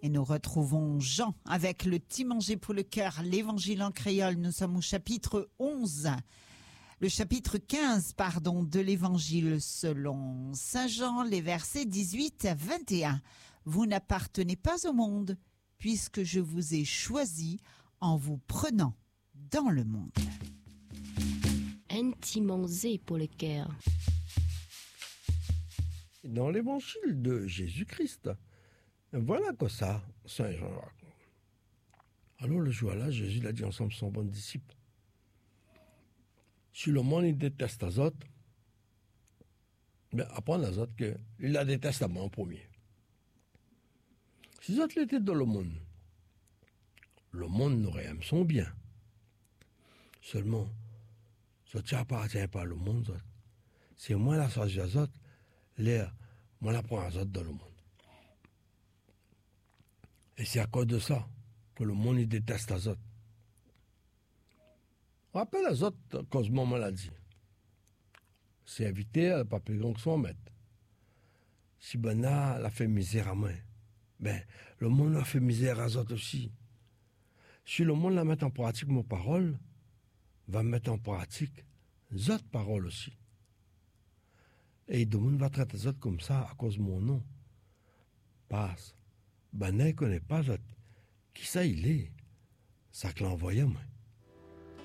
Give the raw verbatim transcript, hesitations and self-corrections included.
Et nous retrouvons Jean avec le petit manger pour le cœur, l'évangile en créole. Nous sommes au chapitre onze, le chapitre quinze, pardon, de l'évangile selon saint Jean, les versets dix-huit à vingt et un. Vous n'appartenez pas au monde, puisque je vous ai choisi en vous prenant dans le monde. Un petit manger pour le cœur. Dans l'évangile de Jésus-Christ, voilà que ça, saint Jean raconte. Alors le jour-là, Jésus l'a dit ensemble son bon disciple. Si le monde il déteste les autres, ben apprends les autres qu'il la déteste à moi en premier. Si les autres étaient dans le monde, le monde n'aurait aimé son bien. Seulement, ça n'appartient pas au monde. C'est moi la charge des autres, l'air, moi la prends les autres dans le monde. Et c'est à cause de ça que le monde il déteste les autres. Rappelle les autres à cause de mon maladie. C'est éviter à pas plus grand que son maître. Si ben là, elle a fait misère à moi, ben le monde a fait misère à les autres aussi. Si le monde la met en pratique mon parole, va mettre en pratique les autres paroles aussi. Et le monde va traiter les autres comme ça à cause de mon nom. Passe. Ben, ne connaît pas qui ça il est. Ça que l'envoyait, moi.